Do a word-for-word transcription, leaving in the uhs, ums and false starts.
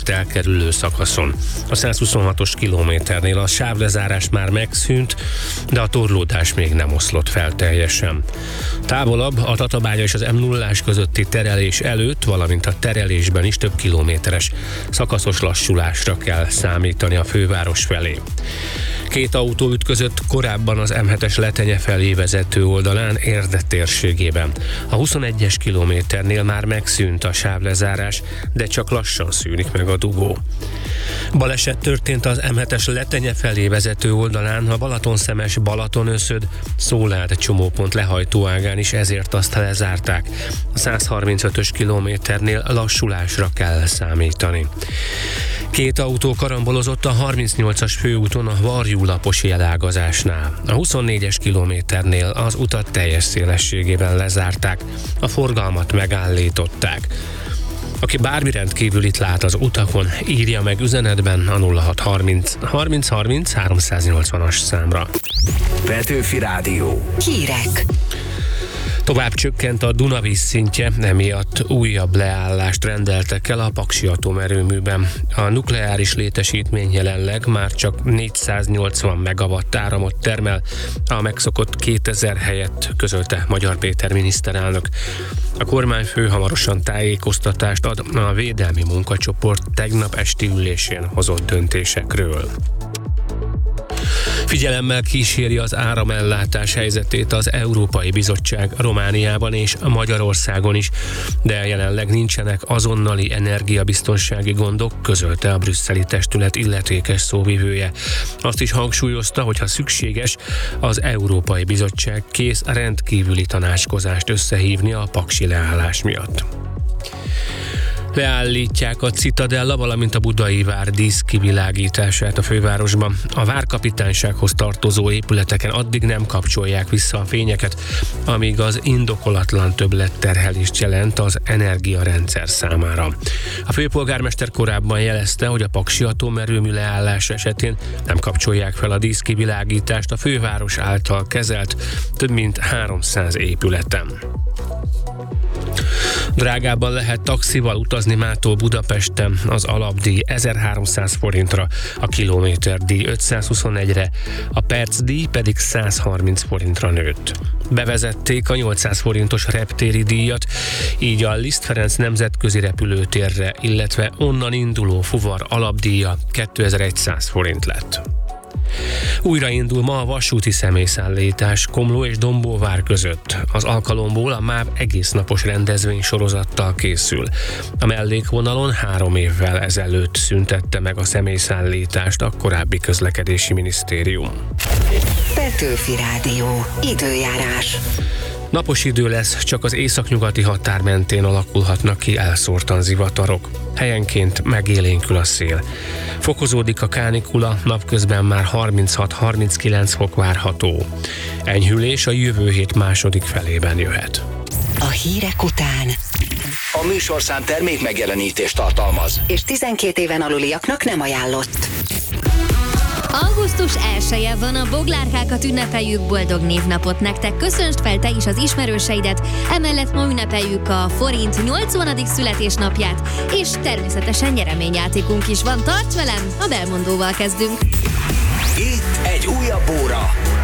Budapestet elkerülő szakaszon. A százhuszonhatos kilométernél a sávlezárás már megszűnt, de a torlódás még nem oszlott fel teljesen. Távolabb a Tatabánya és az em nullás közötti terelés előtt, valamint a terelésben is több kilométeres szakaszos lassulásra kell számítani a főváros felé. Két autó ütközött korábban az em hetes Letenye felé vezető oldalán, Érde térségében. A huszonegyes kilométernél már megszűnt a sávlezárás, de csak lassan szűnik meg a dugó. Baleset történt az em hetes Letenye felé vezető oldalán, a Balatonszemes Balatonöszöd Szólád csomópont lehajtóágán is, ezért azt lezárták. A százharmincötös kilométernél lassulásra kell számítani. Két autó karambolozott a harmincnyolcas főúton a Varjú-Laposi elágazásnál. A huszonnégyes kilométernél az utat teljes szélességében lezárták, a forgalmat megállították. Aki bármi rendkívülit lát az utakon, írja meg üzenetben a nulla hat harminc harminc harminc háromszáznyolcvanas számra. Petőfi Rádió. Hírek. Tovább csökkent a Dunavíz szintje, emiatt újabb leállást rendeltek el a Paksi atomerőműben. A nukleáris létesítmény jelenleg már csak négyszáznyolcvan megawatt áramot termel, a megszokott kétezer helyett, közölte Magyar Péter miniszterelnök. A kormányfő hamarosan tájékoztatást ad a védelmi munkacsoport tegnap esti ülésén hozott döntésekről. Figyelemmel kíséri az áramellátás helyzetét az Európai Bizottság Romániában és Magyarországon is, de jelenleg nincsenek azonnali energiabiztonsági gondok, közölte a brüsszeli testület illetékes szóvivője. Azt is hangsúlyozta, hogy ha szükséges, az Európai Bizottság kész rendkívüli tanácskozást összehívni a paksi leállás miatt. Leállítják a Citadella, valamint a Budai Vár díszkivilágítását a fővárosban. A várkapitánysághoz tartozó épületeken addig nem kapcsolják vissza a fényeket, amíg az indokolatlan többletterhelést jelent az energiarendszer számára. A főpolgármester korábban jelezte, hogy a paksi atomerőmű leállás esetén nem kapcsolják fel a díszkivilágítást a főváros által kezelt több mint háromszáz épületen. Drágában lehet taxival utazni mától Budapesten, az alapdíj ezerháromszáz forintra, a kilométerdíj ötszázhuszonegyre, a percdíj pedig százharminc forintra nőtt. Bevezették a nyolcszáz forintos reptéri díjat, így a Liszt Ferenc nemzetközi repülőtérre, illetve onnan induló fuvar alapdíja kétezer-száz forint lett. Újraindul ma a vasúti személyszállítás Komló és Dombóvár között. Az alkalomból a MÁV egésznapos rendezvény sorozattal készül. A mellékvonalon három évvel ezelőtt szüntette meg a személyszállítást a korábbi közlekedési minisztérium. Petőfi Rádió. Időjárás. Napos idő lesz, csak az északnyugati határ mentén alakulhatnak ki elszórtan zivatarok. Helyenként megélénkül a szél. Fokozódik a kánikula, napközben már harminchat-harminckilenc fok várható. Enyhülés a jövő hét második felében jöhet. A hírek után A műsorszám termék megjelenítést tartalmaz, és tizenkét éven aluliaknak nem ajánlott. Augusztus elseje van, a boglárkákat ünnepeljük, boldog névnapot nektek, köszöntsd fel te is az ismerőseidet, emellett ma ünnepeljük a forint nyolcvanadik születésnapját, és természetesen nyereményjátékunk is van, tarts velem, a Belmondóval kezdünk. itt egy újabb óra